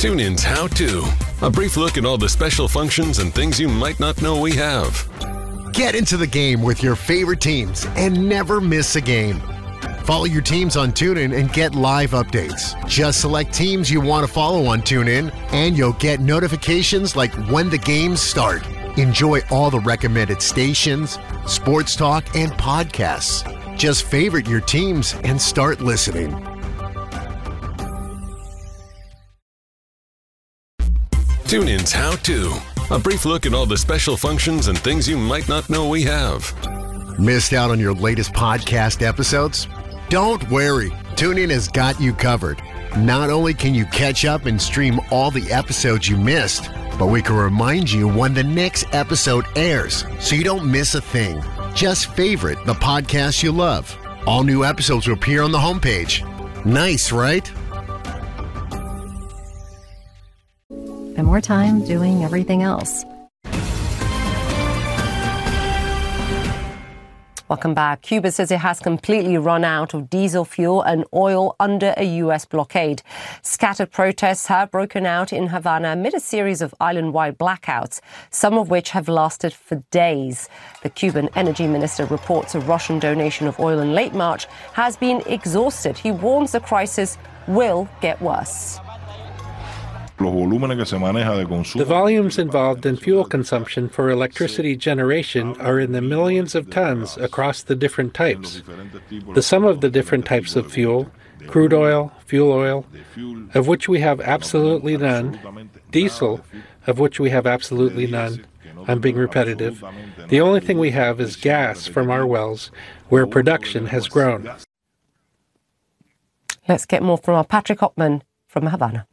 TuneIn's How To. A brief look at all the special functions and things you might not know we have. Get into the game with your favorite teams and never miss a game. Follow your teams on TuneIn and get live updates. Just select teams you want to follow on TuneIn, and you'll get notifications like when the games start. Enjoy all the recommended stations, sports talk, and podcasts. Just favorite your teams and start listening. TuneIn's How To. A brief look at all the special functions and things you might not know we have. Missed out on your latest podcast episodes? Don't worry, TuneIn has got you covered. Not only can you catch up and stream all the episodes you missed, but we can remind you when the next episode airs, so you don't miss a thing. Just favorite the podcast you love. All new episodes will appear on the homepage. Nice, right? And more time doing everything else. Welcome back. Cuba says it has completely run out of diesel fuel and oil under a U.S. blockade. Scattered protests have broken out in Havana amid a series of island-wide blackouts, some of which have lasted for days. The Cuban energy minister reports a Russian donation of oil in late March has been exhausted. He warns the crisis will get worse. The volumes involved in fuel consumption for electricity generation are in the millions of tons across the different types. The sum of the different types of fuel, crude oil, fuel oil, of which we have absolutely none, diesel, of which we have absolutely none. I'm being repetitive. The only thing we have is gas from our wells, where production has grown. Let's get more from our Patrick Hoppman from Havana.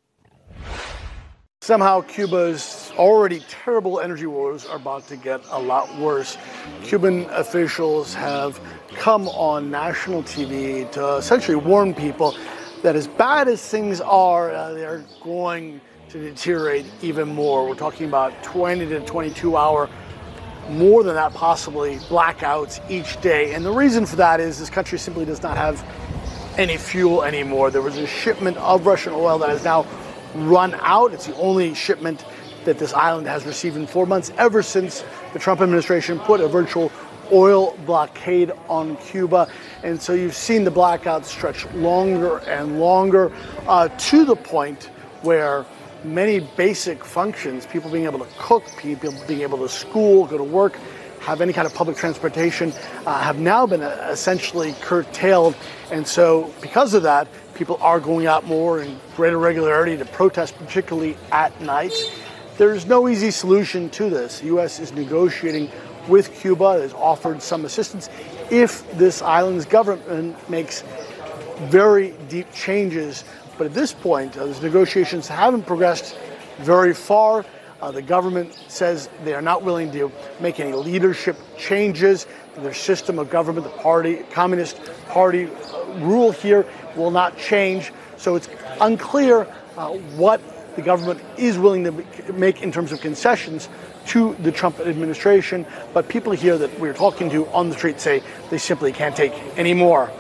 Somehow Cuba's already terrible energy woes are about to get a lot worse. Cuban officials have come on national TV to essentially warn people that as bad as things are, they're going to deteriorate even more. We're talking about 20 to 22 hour, more than that possibly, blackouts each day. And the reason for that is this country simply does not have any fuel anymore. There was a shipment of Russian oil that is now run out. It's the only shipment that this island has received in 4 months ever since the Trump administration put a virtual oil blockade on Cuba. And so you've seen the blackouts stretch longer and longer to the point where many basic functions, people being able to cook, people being able to school, go to work, have any kind of public transportation, have now been essentially curtailed. And so because of that, people are going out more in greater regularity to protest, particularly at night. There's no easy solution to this. The U.S. is negotiating with Cuba, has offered some assistance if this island's government makes very deep changes. But at this point, those negotiations haven't progressed very far. The government says they are not willing to make any leadership changes. Their system of government, the party, Communist Party rule here will not change. So it's unclear what the government is willing to make in terms of concessions to the Trump administration. But people here that we're talking to on the street say they simply can't take any more.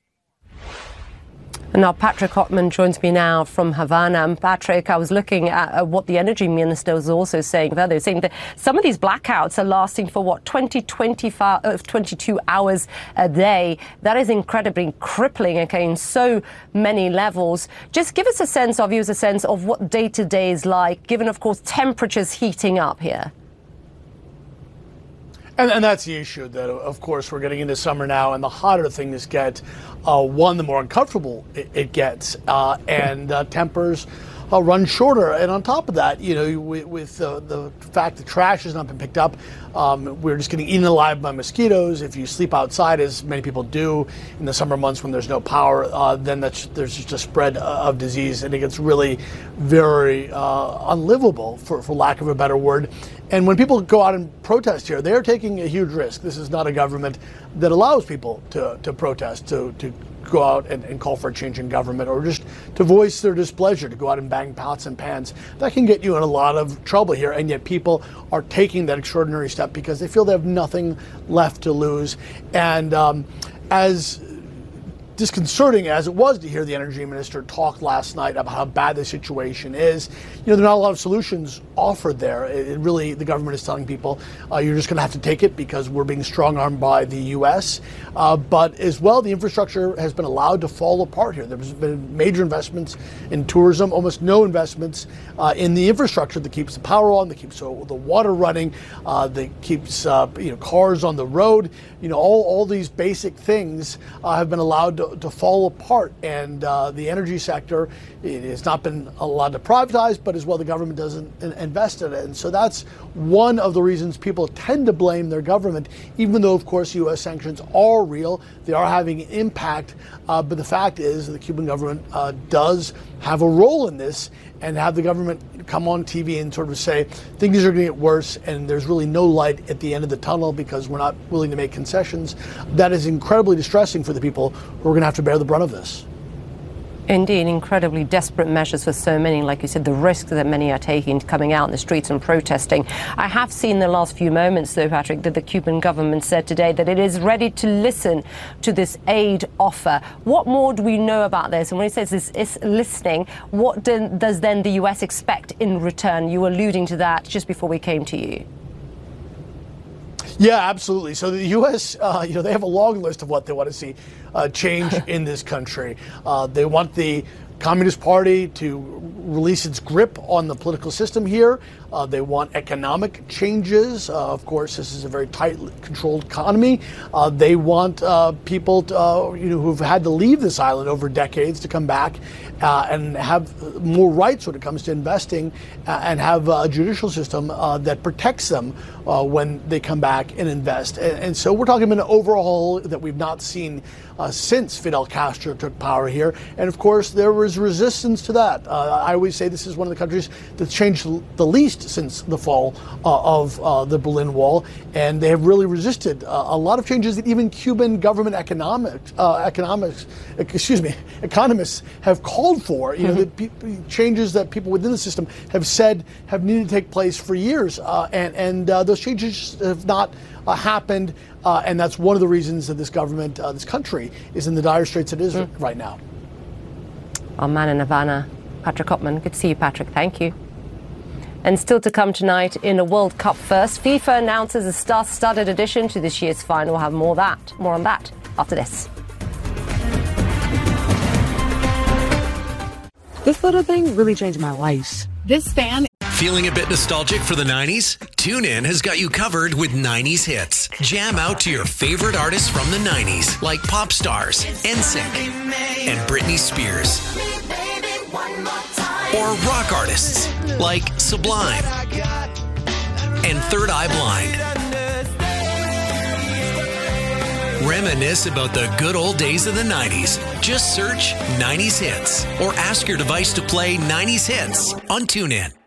And now Patrick Hoppman joins me now from Havana. And Patrick, I was looking at what the energy minister was also saying. They were saying that some of these blackouts are lasting for, 22 hours a day. That is incredibly crippling, okay, in so many levels. Just give us a sense of what day-to-day is like, given, of course, temperatures heating up here. And that's the issue, that, of course, we're getting into summer now, and the hotter things get, the more uncomfortable it gets, and tempers run shorter. And on top of that, with the fact that trash has not been picked up, we're just getting eaten alive by mosquitoes. If you sleep outside, as many people do in the summer months when there's no power, then there's just a spread of disease, and it gets really very unlivable, for lack of a better word. And when people go out and protest here, they're taking a huge risk. This is not a government that allows people to protest, to go out and call for a change in government, or just to voice their displeasure, to go out and bang pots and pans. That can get you in a lot of trouble here, and yet people are taking that extraordinary step because they feel they have nothing left to lose. And as disconcerting as it was to hear the energy minister talk last night about how bad the situation is, there are not a lot of solutions offered there. It really, the government is telling people, you're just going to have to take it because we're being strong-armed by the U.S. But as well, the infrastructure has been allowed to fall apart here. There's been major investments in tourism, almost no investments in the infrastructure that keeps the power on, that keeps the water running, that keeps cars on the road. All these basic things have been allowed to fall apart, and the energy sector, it has not been allowed to privatize, but as well the government doesn't invest in it. And so that's one of the reasons people tend to blame their government, even though of course U.S. sanctions are real, they are having an impact, but the fact is the Cuban government does have a role in this, and have the government come on TV and sort of say things are going to get worse and there's really no light at the end of the tunnel because we're not willing to make concessions. That is incredibly distressing for the people who are going to have to bear the brunt of this. Indeed, incredibly desperate measures for so many. Like you said, the risk that many are taking, coming out in the streets and protesting. I have seen the last few moments, though, Patrick, that the Cuban government said today that it is ready to listen to this aid offer. What more do we know about this? And when it says this is listening, what does then the U.S. expect in return? You were alluding to that just before we came to you. Yeah, absolutely. So the U.S., they have a long list of what they want to see change in this country. They want the Communist Party to release its grip on the political system here. They want economic changes. Of course, this is a very tightly controlled economy. They want people to, who've had to leave this island over decades to come back and have more rights when it comes to investing and have a judicial system that protects them when they come back and invest. And so we're talking about an overhaul that we've not seen since Fidel Castro took power here. And of course, there was resistance to that. I always say this is one of the countries that's changed the least since the fall of the Berlin Wall, and they have really resisted a lot of changes that even Cuban government economists have called for. The changes that people within the system have said have needed to take place for years, and those changes have not happened, and that's one of the reasons that this government, this country, is in the dire straits it is right now. Our man in Havana, Patrick Kopman. Good to see you, Patrick. Thank you. And still to come tonight in a World Cup first, FIFA announces a star-studded addition to this year's final. We'll have more on that after this. This little thing really changed my life. This fan. Feeling a bit nostalgic for the 90s? TuneIn has got you covered with 90s hits. Jam out to your favorite artists from the 90s, like pop stars, NSYNC, and Britney Spears. Or rock artists, like Sublime and Third Eye Blind. Reminisce about the good old days of the 90s. Just search 90s Hits or ask your device to play 90s Hits on TuneIn.